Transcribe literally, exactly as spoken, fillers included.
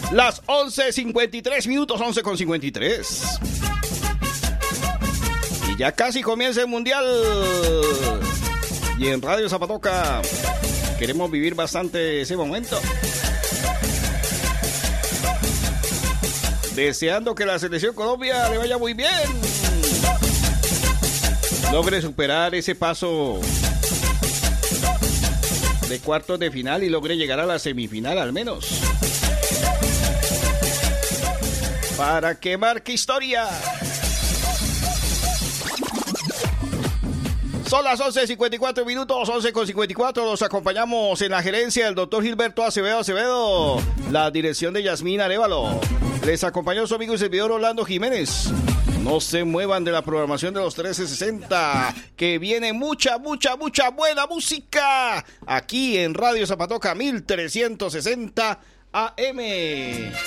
Las once cincuenta y tres minutos, once con cincuenta y tres. Y ya casi comienza el Mundial. Y en Radio Zapatoca queremos vivir bastante ese momento. Deseando que la selección Colombia le vaya muy bien. Logre superar ese paso de cuartos de final y logre llegar a la semifinal al menos. Para que marque historia. Son las once cincuenta y cuatro minutos, once con cincuenta y cuatro. Los acompañamos en la gerencia del doctor Gilberto Acevedo Acevedo, la dirección de Yasmín Arévalo. Les acompañó su amigo y servidor Orlando Jiménez. No se muevan de la programación de los trece sesenta, que viene mucha, mucha, mucha buena música aquí en Radio Zapatoca mil trescientos sesenta A M.